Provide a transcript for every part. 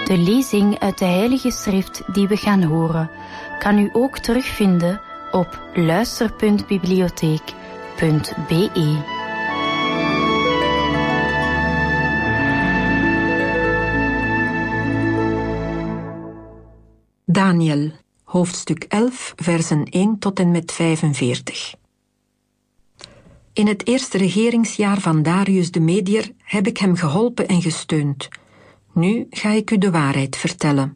De lezing uit de Heilige Schrift die we gaan horen, kan u ook terugvinden op luister.bibliotheek.be. Daniel, hoofdstuk 11, versen 1 tot en met 45. In het eerste regeringsjaar van Darius de Mediër heb ik hem geholpen en gesteund. Nu ga ik u de waarheid vertellen.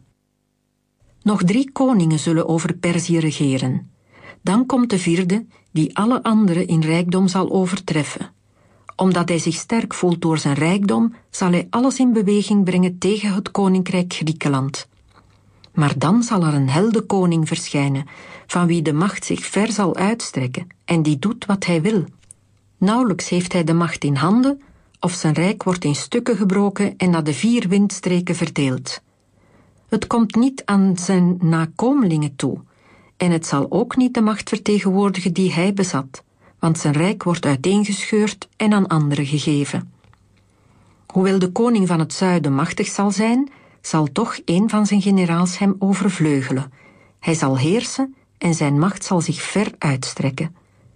Nog 3 koningen zullen over Perzië regeren. Dan komt de 4e, die alle anderen in rijkdom zal overtreffen. Omdat hij zich sterk voelt door zijn rijkdom, zal hij alles in beweging brengen tegen het koninkrijk Griekenland. Maar dan zal er een heldenkoning verschijnen, van wie de macht zich ver zal uitstrekken en die doet wat hij wil. Nauwelijks heeft hij de macht in handen, of zijn rijk wordt in stukken gebroken en naar de 4 windstreken verdeeld. Het komt niet aan zijn nakomelingen toe, en het zal ook niet de macht vertegenwoordigen die hij bezat, want zijn rijk wordt uiteengescheurd en aan anderen gegeven. Hoewel de koning van het zuiden machtig zal zijn, zal toch een van zijn generaals hem overvleugelen. Hij zal heersen en zijn macht zal zich ver uitstrekken.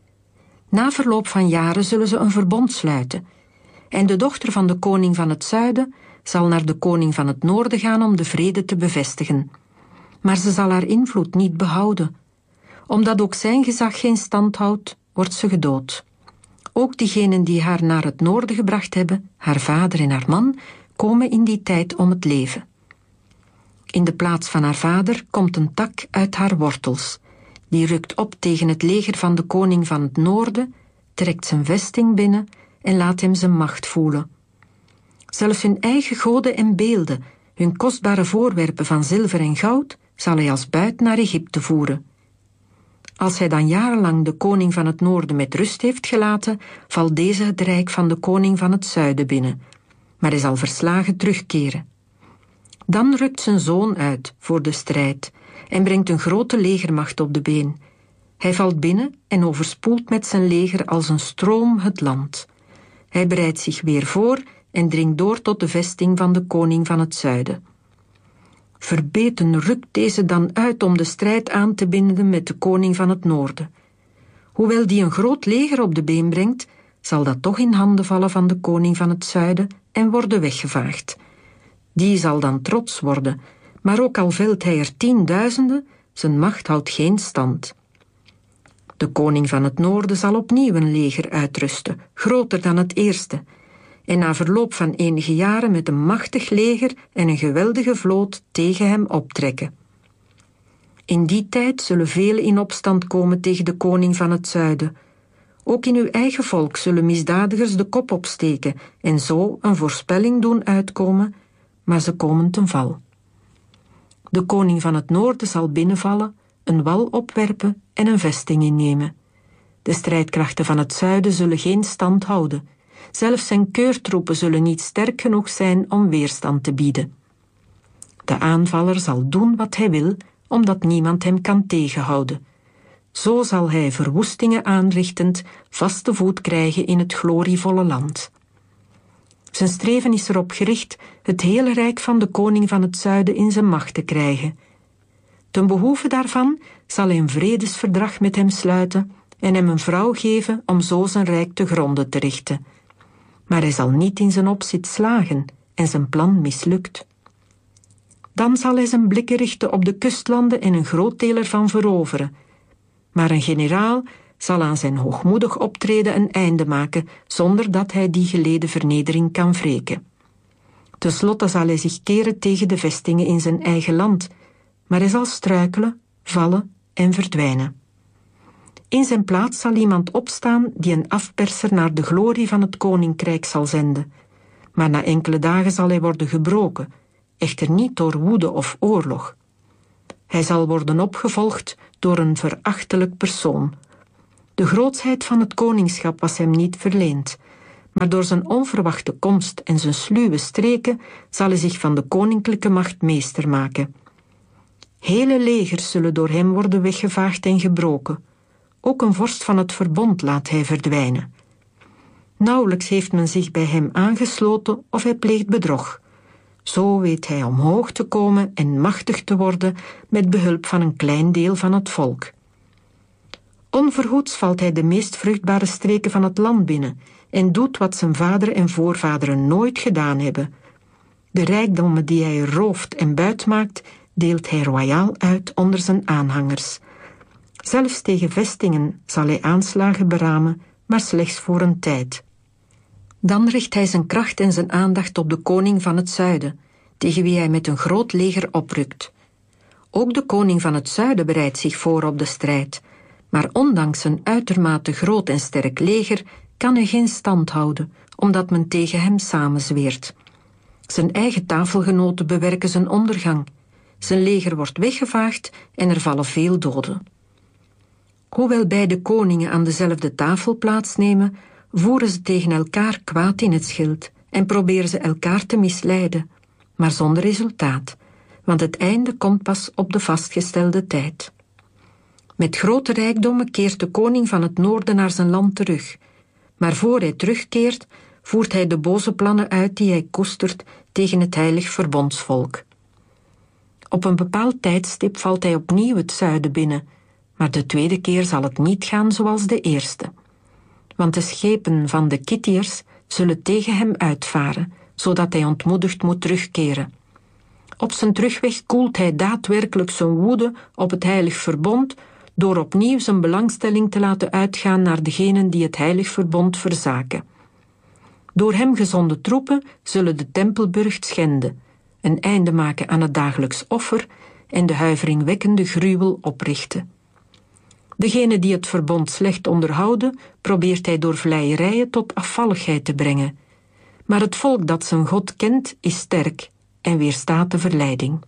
Na verloop van jaren zullen ze een verbond sluiten, en de dochter van de koning van het zuiden zal naar de koning van het noorden gaan om de vrede te bevestigen. Maar ze zal haar invloed niet behouden. Omdat ook zijn gezag geen stand houdt, wordt ze gedood. Ook diegenen die haar naar het noorden gebracht hebben, haar vader en haar man, komen in die tijd om het leven. In de plaats van haar vader komt een tak uit haar wortels. Die rukt op tegen het leger van de koning van het noorden, trekt zijn vesting binnen en laat hem zijn macht voelen. Zelfs hun eigen goden en beelden, hun kostbare voorwerpen van zilver en goud, zal hij als buit naar Egypte voeren. Als hij dan jarenlang de koning van het noorden met rust heeft gelaten, valt deze het rijk van de koning van het zuiden binnen, maar hij zal verslagen terugkeren. Dan rukt zijn zoon uit voor de strijd en brengt een grote legermacht op de been. Hij valt binnen en overspoelt met zijn leger als een stroom het land. Hij bereidt zich weer voor en dringt door tot de vesting van de koning van het zuiden. Verbeten rukt deze dan uit om de strijd aan te binden met de koning van het noorden. Hoewel die een groot leger op de been brengt, zal dat toch in handen vallen van de koning van het zuiden en worden weggevaagd. Die zal dan trots worden, maar ook al velt hij er 10.000, zijn macht houdt geen stand. De koning van het noorden zal opnieuw een leger uitrusten, groter dan het eerste, en na verloop van enige jaren met een machtig leger en een geweldige vloot tegen hem optrekken. In die tijd zullen velen in opstand komen tegen de koning van het zuiden. Ook in uw eigen volk zullen misdadigers de kop opsteken en zo een voorspelling doen uitkomen, maar ze komen ten val. De koning van het noorden zal binnenvallen, een wal opwerpen en een vesting innemen. De strijdkrachten van het zuiden zullen geen stand houden. Zelfs zijn keurtroepen zullen niet sterk genoeg zijn om weerstand te bieden. De aanvaller zal doen wat hij wil, omdat niemand hem kan tegenhouden. Zo zal hij verwoestingen aanrichtend vaste voet krijgen in het glorievolle land. Zijn streven is erop gericht het hele rijk van de koning van het zuiden in zijn macht te krijgen. Ten behoeve daarvan zal hij een vredesverdrag met hem sluiten en hem een vrouw geven om zo zijn rijk te gronde te richten. Maar hij zal niet in zijn opzet slagen en zijn plan mislukt. Dan zal hij zijn blikken richten op de kustlanden en een groot deel ervan veroveren. Maar een generaal zal aan zijn hoogmoedig optreden een einde maken, zonder dat hij die geleden vernedering kan wreken. Ten slotte zal hij zich keren tegen de vestingen in zijn eigen land, maar hij zal struikelen, vallen en verdwijnen. In zijn plaats zal iemand opstaan die een afperser naar de glorie van het koninkrijk zal zenden. Maar na enkele dagen zal hij worden gebroken, echter niet door woede of oorlog. Hij zal worden opgevolgd door een verachtelijk persoon. De grootsheid van het koningschap was hem niet verleend, maar door zijn onverwachte komst en zijn sluwe streken zal hij zich van de koninklijke macht meester maken. Hele legers zullen door hem worden weggevaagd en gebroken. Ook een vorst van het verbond laat hij verdwijnen. Nauwelijks heeft men zich bij hem aangesloten of hij pleegt bedrog. Zo weet hij omhoog te komen en machtig te worden met behulp van een klein deel van het volk. Onverhoeds valt hij de meest vruchtbare streken van het land binnen en doet wat zijn vader en voorvaderen nooit gedaan hebben. De rijkdommen die hij rooft en buitmaakt, deelt hij royaal uit onder zijn aanhangers. Zelfs tegen vestingen zal hij aanslagen beramen, maar slechts voor een tijd. Dan richt hij zijn kracht en zijn aandacht op de koning van het zuiden, tegen wie hij met een groot leger oprukt. Ook de koning van het zuiden bereidt zich voor op de strijd, maar ondanks een uitermate groot en sterk leger kan hij geen stand houden, omdat men tegen hem samenzweert. Zijn eigen tafelgenoten bewerken zijn ondergang. Zijn leger wordt weggevaagd en er vallen veel doden. Hoewel beide koningen aan dezelfde tafel plaatsnemen, voeren ze tegen elkaar kwaad in het schild en proberen ze elkaar te misleiden, maar zonder resultaat, want het einde komt pas op de vastgestelde tijd. Met grote rijkdommen keert de koning van het noorden naar zijn land terug, maar voor hij terugkeert, voert hij de boze plannen uit die hij koestert tegen het heilig verbondsvolk. Op een bepaald tijdstip valt hij opnieuw het zuiden binnen, maar de tweede keer zal het niet gaan zoals de eerste. Want de schepen van de Kittiërs zullen tegen hem uitvaren, zodat hij ontmoedigd moet terugkeren. Op zijn terugweg koelt hij daadwerkelijk zijn woede op het heilig verbond door opnieuw zijn belangstelling te laten uitgaan naar degenen die het heilig verbond verzaken. Door hem gezonden troepen zullen de tempelburcht schenden, een einde maken aan het dagelijks offer en de huiveringwekkende gruwel oprichten. Degene die het verbond slecht onderhouden, probeert hij door vleierijen tot afvalligheid te brengen. Maar het volk dat zijn God kent, is sterk en weerstaat de verleiding.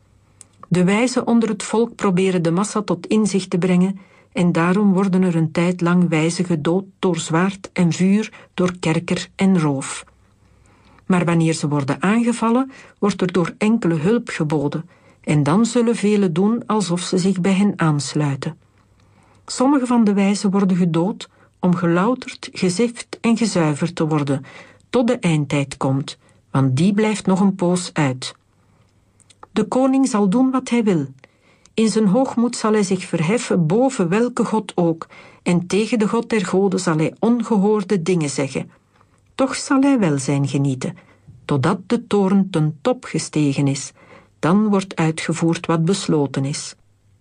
De wijzen onder het volk proberen de massa tot inzicht te brengen en daarom worden er een tijd lang wijzen gedood door zwaard en vuur, door kerker en roof. Maar wanneer ze worden aangevallen, wordt er door enkele hulp geboden en dan zullen velen doen alsof ze zich bij hen aansluiten. Sommige van de wijzen worden gedood om gelouterd, gezift en gezuiverd te worden, tot de eindtijd komt, want die blijft nog een poos uit. De koning zal doen wat hij wil. In zijn hoogmoed zal hij zich verheffen boven welke god ook, en tegen de god der goden zal hij ongehoorde dingen zeggen. Toch zal hij welzijn genieten, totdat de toorn ten top gestegen is. Dan wordt uitgevoerd wat besloten is.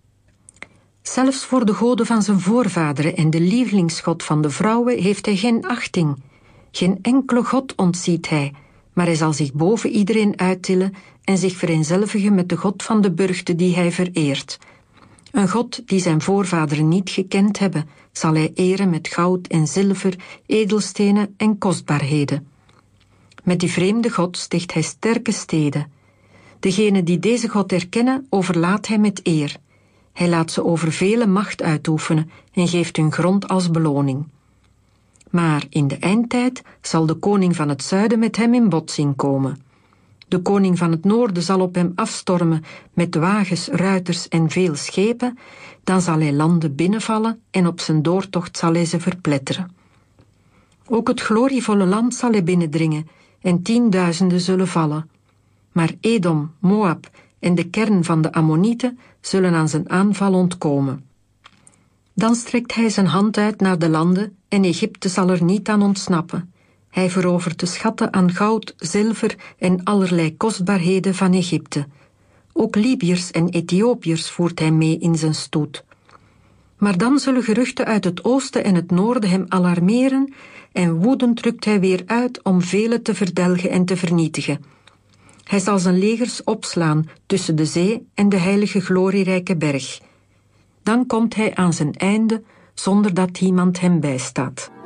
Zelfs voor de goden van zijn voorvaderen en de lievelingsgod van de vrouwen heeft hij geen achting. Geen enkele god ontziet hij, maar hij zal zich boven iedereen uittillen en zich vereenzelvigen met de god van de burchten die hij vereert. Een god die zijn voorvaderen niet gekend hebben, zal hij eren met goud en zilver, edelstenen en kostbaarheden. Met die vreemde god sticht hij sterke steden. Degenen die deze god erkennen, overlaat hij met eer. Hij laat ze over vele macht uitoefenen en geeft hun grond als beloning. Maar in de eindtijd zal de koning van het zuiden met hem in botsing komen. De koning van het noorden zal op hem afstormen met wagens, ruiters en veel schepen, dan zal hij landen binnenvallen en op zijn doortocht zal hij ze verpletteren. Ook het glorievolle land zal hij binnendringen en 10.000 zullen vallen. Maar Edom, Moab en de kern van de Ammonieten zullen aan zijn aanval ontkomen. Dan strekt hij zijn hand uit naar de landen en Egypte zal er niet aan ontsnappen. Hij verovert de schatten aan goud, zilver en allerlei kostbaarheden van Egypte. Ook Libiërs en Ethiopiërs voert hij mee in zijn stoet. Maar dan zullen geruchten uit het oosten en het noorden hem alarmeren en woedend rukt hij weer uit om velen te verdelgen en te vernietigen. Hij zal zijn legers opslaan tussen de zee en de heilige glorierijke berg. Dan komt hij aan zijn einde zonder dat iemand hem bijstaat.